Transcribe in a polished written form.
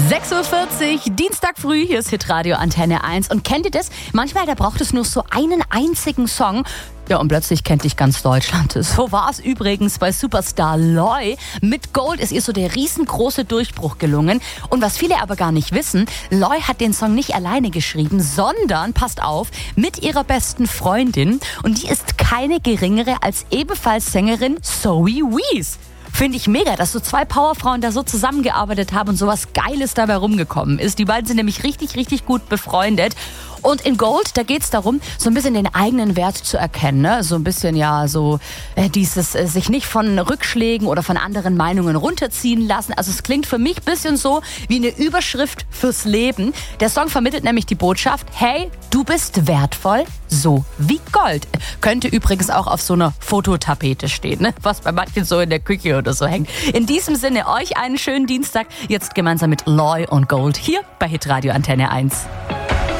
6:40 Uhr, Dienstag früh, hier ist Hitradio Antenne 1. Und kennt ihr das? Manchmal, da braucht es nur so einen einzigen Song. Ja, und plötzlich kennt dich ganz Deutschland. So war es übrigens bei Superstar Loi. Mit Gold ist ihr so der riesengroße Durchbruch gelungen. Und was viele aber gar nicht wissen, Loi hat den Song nicht alleine geschrieben, sondern, passt auf, mit ihrer besten Freundin. Und die ist keine geringere als ebenfalls Sängerin Zoe Wees. Finde ich mega, dass so zwei Powerfrauen da so zusammengearbeitet haben und sowas Geiles dabei rumgekommen ist. Die beiden sind nämlich richtig, richtig gut befreundet. Und in Gold, da geht's darum, so ein bisschen den eigenen Wert zu erkennen. Ne? So ein bisschen, ja, so dieses sich nicht von Rückschlägen oder von anderen Meinungen runterziehen lassen. Also es klingt für mich ein bisschen so wie eine Überschrift fürs Leben. Der Song vermittelt nämlich die Botschaft, hey, du bist wertvoll, so wie Gold. Könnte übrigens auch auf so einer Fototapete stehen, ne? Was bei manchen so in der Küche oder so hängt. In diesem Sinne, euch einen schönen Dienstag. Jetzt gemeinsam mit Loi und Gold hier bei Hitradio Antenne 1.